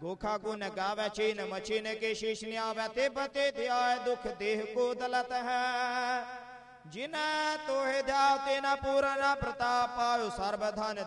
गोखा गुन गावे चीन मचीन के शीश न्यावे ते बते ध्याय दुख देह को दलत है जिन्हें तोहे ध्याव तेना पूर्ण प्रताप पायो सर्वधन